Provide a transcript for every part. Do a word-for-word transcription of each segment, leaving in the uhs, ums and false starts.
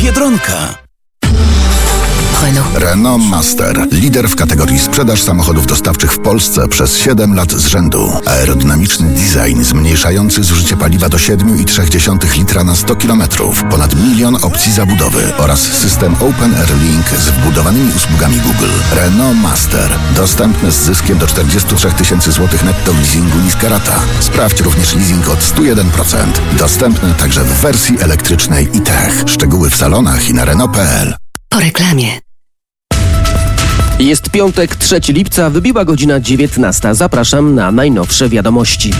Biedronka. Renault. Renault Master. Lider w kategorii sprzedaż samochodów dostawczych w Polsce przez siedem lat z rzędu. Aerodynamiczny design zmniejszający zużycie paliwa do siedem przecinek trzy litra na sto kilometrów. Ponad milion opcji zabudowy oraz system Open Air Link z wbudowanymi usługami Google. Renault Master. Dostępny z zyskiem do czterdzieści trzy tysięcy złotych netto w leasingu niska rata. Sprawdź również leasing od sto jeden procent. Dostępny także w wersji elektrycznej i tech. Szczegóły w salonach i na Renault kropka p l. Po reklamie. Jest piątek, trzeciego lipca, wybiła godzina dziewiętnasta. Zapraszam na najnowsze wiadomości.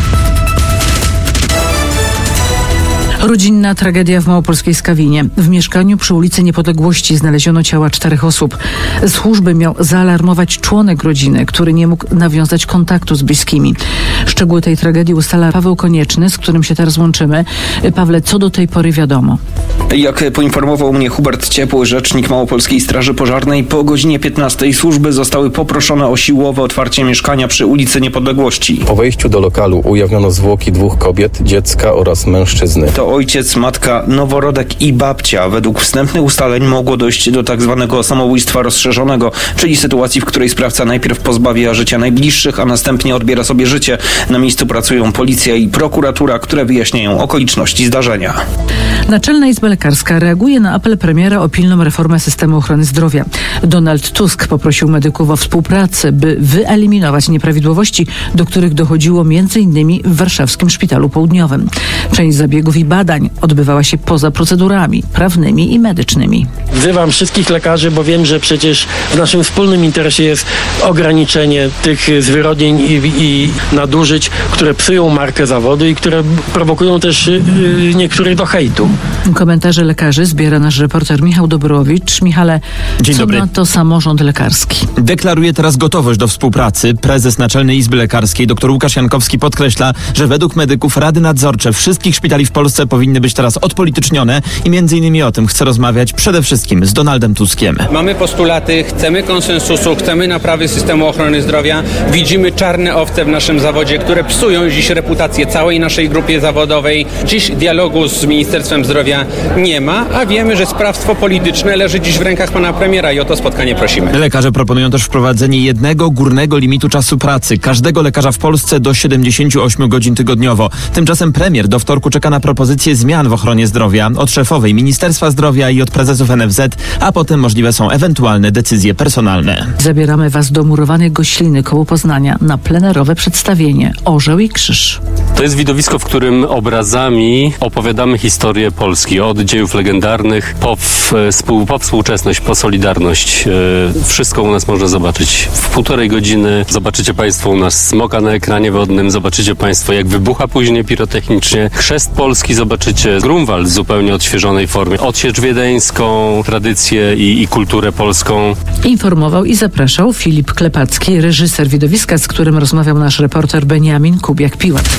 Rodzinna tragedia w małopolskiej Skawinie. W mieszkaniu przy ulicy Niepodległości znaleziono ciała czterech osób. Służby miał zaalarmować członek rodziny, który nie mógł nawiązać kontaktu z bliskimi. Szczegóły tej tragedii ustala Paweł Konieczny, z którym się teraz łączymy. Pawle, co do tej pory wiadomo? Jak poinformował mnie Hubert Ciepły, rzecznik Małopolskiej Straży Pożarnej, po godzinie piętnastej służby zostały poproszone o siłowe otwarcie mieszkania przy ulicy Niepodległości. Po wejściu do lokalu ujawniono zwłoki dwóch kobiet, dziecka oraz mężczyzny. To ojciec, matka, noworodek i babcia. Według wstępnych ustaleń mogło dojść do tak zwanego samobójstwa rozszerzonego, czyli sytuacji, w której sprawca najpierw pozbawia życia najbliższych, a następnie odbiera sobie życie. Na miejscu pracują policja i prokuratura, które wyjaśniają okoliczności zdarzenia. Naczelna Izba Lekarska reaguje na apel premiera o pilną reformę systemu ochrony zdrowia. Donald Tusk poprosił medyków o współpracę, by wyeliminować nieprawidłowości, do których dochodziło między innymi w warszawskim Szpitalu Południowym. Część zabiegów i badań odbywała się poza procedurami prawnymi i medycznymi. Wzywam wszystkich lekarzy, bo wiem, że przecież w naszym wspólnym interesie jest ograniczenie tych zwyrodnień i, i nadużyć, które psują markę zawodu i które prowokują też yy, niektórych do hejtu. Komentarze lekarzy zbiera nasz reporter Michał Dobrowicz. Michale, Dzień co dobry. na to samorząd lekarski? Deklaruje teraz gotowość do współpracy. Prezes Naczelnej Izby Lekarskiej dr Łukasz Jankowski podkreśla, że według medyków rady nadzorcze wszystkich szpitali w Polsce powinny być teraz odpolitycznione i między innymi o tym chce rozmawiać przede wszystkim z Donaldem Tuskiem. Mamy postulaty, chcemy konsensusu, chcemy naprawy systemu ochrony zdrowia. Widzimy czarne owce w naszym zawodzie, które psują dziś reputację całej naszej grupie zawodowej. Dziś dialogu z Ministerstwem Zdrowia nie ma, a wiemy, że sprawstwo polityczne leży dziś w rękach pana premiera i o to spotkanie prosimy. Lekarze proponują też wprowadzenie jednego górnego limitu czasu pracy każdego lekarza w Polsce do siedemdziesięciu ośmiu godzin tygodniowo. Tymczasem premier do wtorku czeka na propozycje zmian w ochronie zdrowia od szefowej Ministerstwa Zdrowia i od prezesów N F Z, a potem możliwe są ewentualne decyzje personalne. Zabieramy was do murowanej Gośliny koło Poznania na plenerowe przedstawienie Orzeł i Krzyż. To jest widowisko, w którym obrazami opowiadamy historię Polski. Od dziejów legendarnych po, współ, po współczesność, po Solidarność. Wszystko u nas można zobaczyć w półtorej godziny. Zobaczycie Państwo u nas smoka na ekranie wodnym. Zobaczycie Państwo, jak wybucha później pirotechnicznie chrzest Polski. Zobaczycie Grunwald w zupełnie odświeżonej formie. Odsiecz wiedeńską, tradycję i, i kulturę polską. Informował i zapraszał Filip Klepacki, reżyser widowiska, z którym rozmawiał nasz reporter Beniamin Kubiak-Piłat.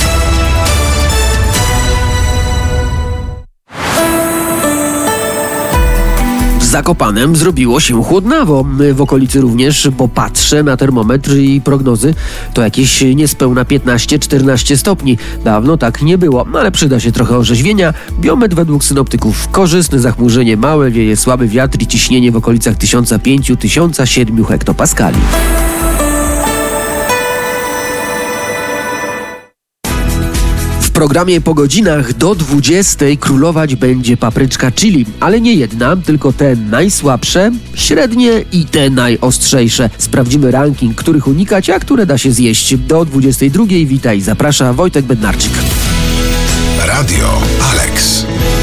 W Zakopanem zrobiło się chłodnawo. W okolicy również, bo patrzę na termometr i prognozy, to jakieś niespełna piętnaście czternaście stopni. Dawno tak nie było, ale przyda się trochę orzeźwienia. Biometr według synoptyków korzystny, zachmurzenie małe, wieje słaby wiatr i ciśnienie w okolicach tysiąc pięć do tysiąc siedem hektopaskali. W programie po godzinach do dwudziestej królować będzie papryczka chili, ale nie jedna, tylko te najsłabsze, średnie i te najostrzejsze. Sprawdzimy ranking, których unikać, a które da się zjeść. Do dwudziestej drugiej witaj, zaprasza Wojtek Bednarczyk. Radio Alex.